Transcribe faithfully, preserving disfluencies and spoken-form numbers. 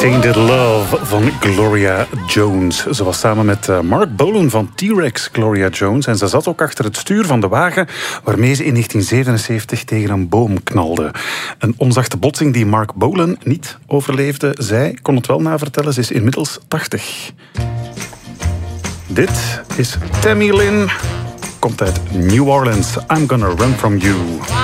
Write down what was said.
Tainted Love van Gloria Jones. Ze was samen met Mark Bolan van T-Rex, Gloria Jones. En ze zat ook achter het stuur van de wagen waarmee ze in negentien zevenenzeventig tegen een boom knalde. Een onzachte botsing die Mark Bolan niet overleefde. Zij kon het wel navertellen, ze is inmiddels tachtig. Dit is Tammy Lynn, komt uit New Orleans. I'm gonna run from you.